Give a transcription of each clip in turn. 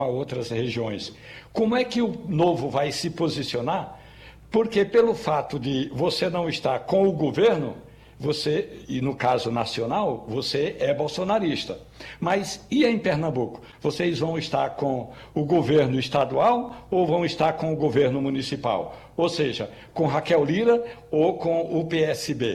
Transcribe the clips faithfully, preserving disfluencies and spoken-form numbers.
a outras regiões. Como é que o Novo vai se posicionar? Porque pelo fato de você não estar com o governo, você, e no caso nacional, você é bolsonarista. Mas e em Pernambuco? Vocês vão estar com o governo estadual ou vão estar com o governo municipal? Ou seja, com Raquel Lira ou com o P S B?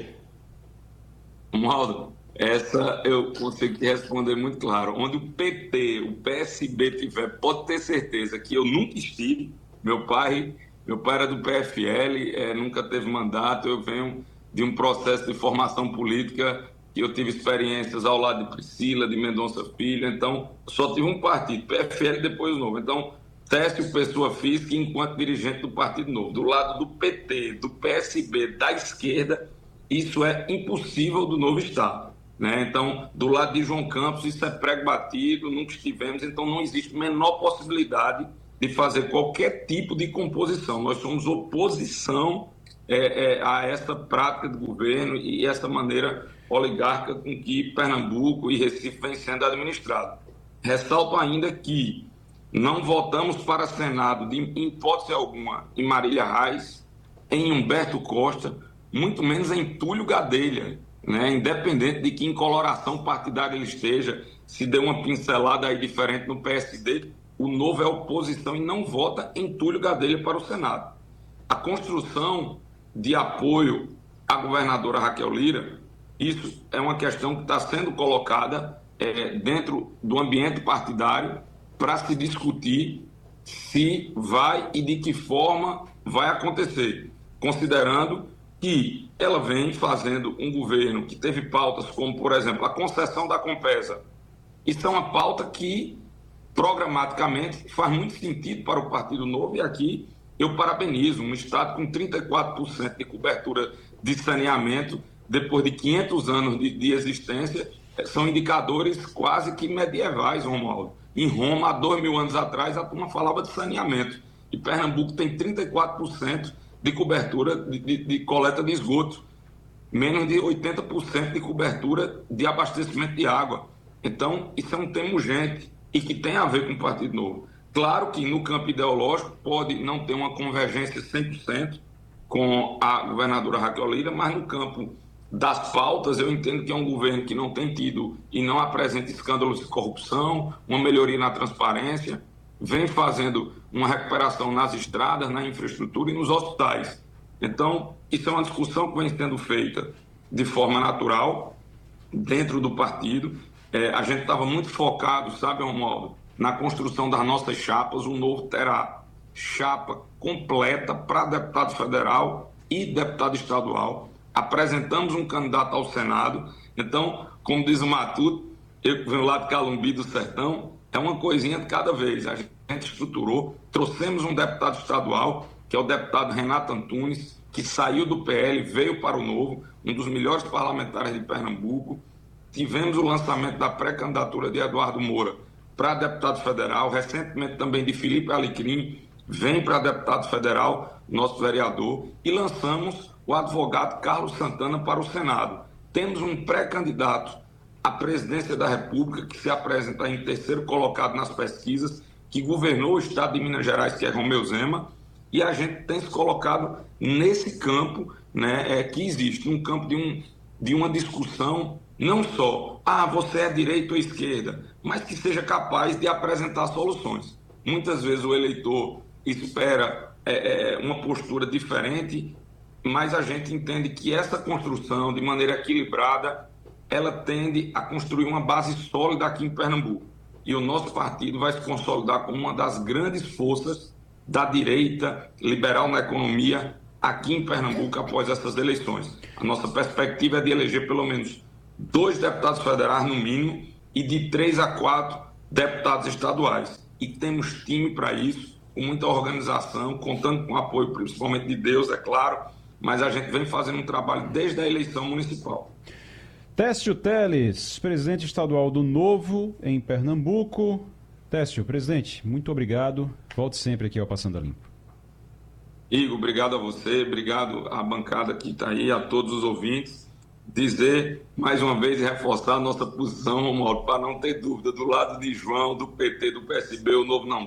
Romualdo, essa eu consigo te responder muito claro. Onde o P T, o P S B tiver, pode ter certeza que eu nunca estive. Meu pai, meu pai era do P F L, é, nunca teve mandato. Eu venho de um processo de formação política que eu tive experiências ao lado de Priscila, de Mendonça Filho. Então, só tive um partido, P F L e depois o Novo. Então, Técio, pessoa física, enquanto dirigente do Partido Novo. Do lado do P T, do P S B, da esquerda, isso é impossível do Novo estar, né? Então, do lado de João Campos, isso é prego batido, nunca estivemos, então não existe a menor possibilidade de fazer qualquer tipo de composição. Nós somos oposição é, é, a essa prática do governo e essa maneira oligárquica com que Pernambuco e Recife vem sendo administrado. Ressalto ainda que não votamos para Senado, de, em hipótese alguma, em Marília Reis, em Humberto Costa, muito menos em Túlio Gadelha, né? Independente de que em coloração partidária ele esteja, se deu uma pincelada aí diferente no P S D, o Novo é oposição e não vota em Túlio Gadelha para o Senado. A construção de apoio à governadora Raquel Lira, isso é uma questão que está sendo colocada é, dentro do ambiente partidário para se discutir se vai e de que forma vai acontecer, considerando que ela vem fazendo um governo que teve pautas como, por exemplo, a concessão da Compesa. Isso é uma pauta que, programaticamente, faz muito sentido para o Partido Novo, e aqui eu parabenizo um Estado com trinta e quatro por cento de cobertura de saneamento, depois de quinhentos anos de, de existência, são indicadores quase que medievais, Romualdo. Em Roma, há dois mil anos atrás, a turma falava de saneamento, e Pernambuco tem trinta e quatro por cento de cobertura de, de, de coleta de esgoto, menos de oitenta por cento de cobertura de abastecimento de água. Então, isso é um tema urgente e que tem a ver com o Partido Novo. Claro que no campo ideológico pode não ter uma convergência cem por cento com a governadora Raquel Lira, mas no campo das pautas eu entendo que é um governo que não tem tido e não apresenta escândalos de corrupção, uma melhoria na transparência, vem fazendo uma recuperação nas estradas, na infraestrutura e nos hospitais. Então, isso é uma discussão que vem sendo feita de forma natural dentro do partido. É, a gente estava muito focado, sabe, Romualdo, na construção das nossas chapas. O Novo terá chapa completa para deputado federal e deputado estadual. Apresentamos um candidato ao Senado. Então, como diz o Matuto, eu que venho lá de Calumbi do Sertão, é uma coisinha de cada vez. A gente estruturou, trouxemos um deputado estadual, que é o deputado Renato Antunes, que saiu do P L, veio para o Novo, um dos melhores parlamentares de Pernambuco. Tivemos o lançamento da pré-candidatura de Eduardo Moura para deputado federal, recentemente também de Felipe Alecrim, vem para deputado federal, nosso vereador, e lançamos o advogado Carlos Santana para o Senado. Temos um pré-candidato à presidência da República, que se apresenta em terceiro colocado nas pesquisas, que governou o estado de Minas Gerais, que é Romeu Zema, e a gente tem se colocado nesse campo, né, é, que existe, um campo de, um, de uma discussão, não só, ah, você é direita ou esquerda, mas que seja capaz de apresentar soluções. Muitas vezes o eleitor espera é, é, uma postura diferente, mas a gente entende que essa construção, de maneira equilibrada, ela tende a construir uma base sólida aqui em Pernambuco. E o nosso partido vai se consolidar como uma das grandes forças da direita liberal na economia aqui em Pernambuco após essas eleições. A nossa perspectiva é de eleger pelo menos dois deputados federais no mínimo e de três a quatro deputados estaduais. E temos time para isso, com muita organização, contando com o apoio principalmente de Deus, é claro, mas a gente vem fazendo um trabalho desde a eleição municipal. Técio Teles, presidente estadual do Novo em Pernambuco. Técio, presidente, muito obrigado. Volte sempre aqui ao Passando a Limpo. Igor, obrigado a você, obrigado à bancada que está aí, a todos os ouvintes. dizer, mais uma vez, e reforçar a nossa posição, Romualdo, para não ter dúvida, do lado de João, do P T, do P S B, o Novo não